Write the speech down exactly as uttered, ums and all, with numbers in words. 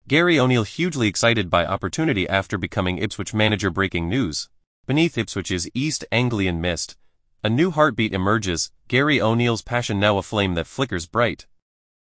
Gary O'Neill hugely excited by opportunity after becoming Ipswich manager. Breaking news. Beneath Ipswich's East Anglian mist, a new heartbeat emerges, Gary O'Neill's passion now a flame that flickers bright.